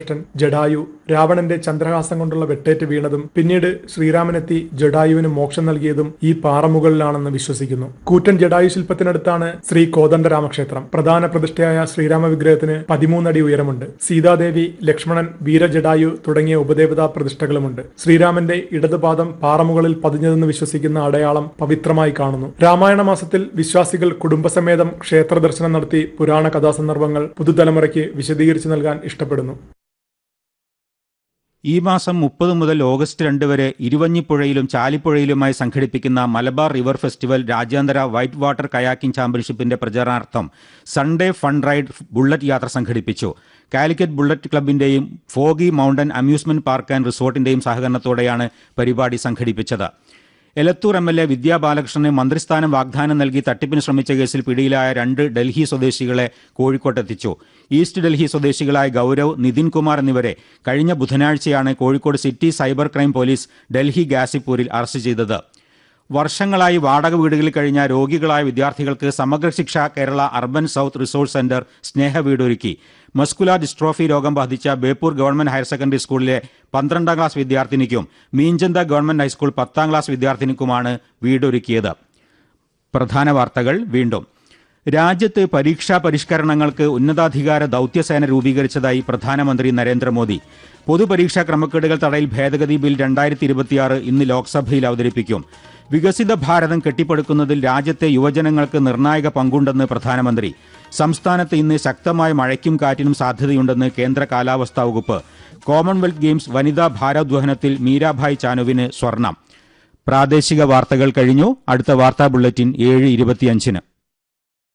ജഡായു രാവണന്റെ ചന്ദ്രഹാസം കൊണ്ടുള്ള വെട്ടേറ്റ് വീണതും പിന്നീട് ശ്രീരാമനെത്തി ജഡായുവിന് മോക്ഷം നൽകിയതും ഈ പാറമുകളിലാണെന്ന് വിശ്വസിക്കുന്നു. കൂറ്റൻ ജഡായു ശില്പത്തിനടുത്താണ് ശ്രീ കോദണ്ഡരാമക്ഷേത്രം. പ്രധാന പ്രതിഷ്ഠയായ ശ്രീരാമ വിഗ്രഹത്തിന് 13 അടി ഉയരമുണ്ട്. സീതാദേവി, ലക്ഷ്മണൻ, വീരജഡായു തുടങ്ങിയ ഉപദേവതാ പ്രതിഷ്ഠകളുമുണ്ട്. ശ്രീരാമന്റെ ഇടതുപാദം പാറമുകളിൽ പതിഞ്ഞതെന്ന് വിശ്വസിക്കുന്ന അടയാളം പവിത്രമായി കാണുന്നു. രാമായണ മാസത്തിൽ വിശ്വാസികൾ കുടുംബസമേതം ക്ഷേത്ര ദർശനം നടത്തി പുരാണ കഥാസന്ദർഭങ്ങൾ പുതുതലമുറയ്ക്ക് വിശദീകരിച്ചു നൽകാൻ ഇഷ്ടപ്പെടുന്നു. ഈ മാസം 30 മുതൽ ഓഗസ്റ്റ് 2 വരെ ഇരുവഞ്ഞിപ്പുഴയിലും ചാലിപ്പുഴയിലുമായി സംഘടിപ്പിക്കുന്ന മലബാർ റിവർ ഫെസ്റ്റിവൽ രാജ്യാന്തര വൈറ്റ് വാട്ടർ കയാക്കിംഗ് ചാമ്പ്യൻഷിപ്പിന്റെ പ്രചരണാർത്ഥം സൺഡേ ഫൺ റൈഡ് ബുള്ളറ്റ് യാത്ര സംഘടിപ്പിച്ചു. Calicut bullet ക്ലബിന്റെയും foggy mountain amusement park and റിസോർട്ടിന്റെയും സഹകരണത്തോടെയാണ് പരിപാടി സംഘടിപ്പിച്ചത്. എലത്തൂർ എംഎൽഎ വിദ്യാ ബാലകൃഷ്ണന് മന്ത്രിസ്ഥാനം വാഗ്ദാനം നൽകി തട്ടിപ്പിന് ശ്രമിച്ച കേസിൽ പിടിയിലായ 2 ഡൽഹി സ്വദേശികളെ കോഴിക്കോട്ടെത്തിച്ചു. ഈസ്റ്റ് ഡൽഹി സ്വദേശികളായ ഗൌരവ്, നിതിൻ കുമാർ എന്നിവരെ കഴിഞ്ഞ ബുധനാഴ്ചയാണ് Kozhikode city cyber crime police Delhi ഗാസിപ്പൂരിൽ arrest ചെയ്തത്. വർഷങ്ങളായി വാടക വീടുകളിൽ കഴിഞ്ഞ രോഗികളായ വിദ്യാർത്ഥികൾക്ക് സമഗ്ര ശിക്ഷ Kerala urban south resource centre സ്നേഹവീടൊരുക്കി. Muscular dystrophy രോഗം ബാധിച്ച ബേപ്പൂർ ഗവൺമെന്റ് ഹയർ സെക്കൻഡറി സ്കൂളിലെ 12ാം ക്ലാസ് വിദ്യാർത്ഥിനിക്കും മീഞ്ചന്ത ഗവൺമെന്റ് ഹൈസ്കൂൾ 10ാം ക്ലാസ് വിദ്യാർത്ഥിനിക്കുമാണ് വീടൊരുക്കിയത്. പ്രധാന വാർത്തകൾ വീണ്ടും. രാജ്യത്ത് പരീക്ഷാ പരിഷ്കരണങ്ങൾക്ക് ഉന്നതാധികാര ദൌത്യസേന രൂപീകരിച്ചതായി പ്രധാനമന്ത്രി നരേന്ദ്രമോദി. പൊതുപരീക്ഷാ ക്രമക്കേടുകൾ തടയൽ ഭേദഗതി ബിൽ 2026 ഇന്ന് ലോക്സഭയിൽ അവതരിപ്പിക്കും. വികസിത ഭാരതം കെട്ടിപ്പടുക്കുന്നതിൽ രാജ്യത്തെ യുവജനങ്ങൾക്ക് നിർണായക പങ്കുണ്ടെന്ന് പ്രധാനമന്ത്രി. സംസ്ഥാനത്ത് ഇന്ന് ശക്തമായ മഴയ്ക്കും കാറ്റിനും സാധ്യതയുണ്ടെന്ന് കേന്ദ്ര കാലാവസ്ഥാ വകുപ്പ്. കോമൺവെൽത്ത് ഗെയിംസ് വനിതാ ഭാരോദ്വഹനത്തിൽ മീരാഭായ് ചാനുവിന് സ്വർണം. പ്രാദേശിക വാർത്തകൾ കഴിഞ്ഞു. അടുത്ത വാർത്താ ബുള്ളറ്റിൻ 7:25.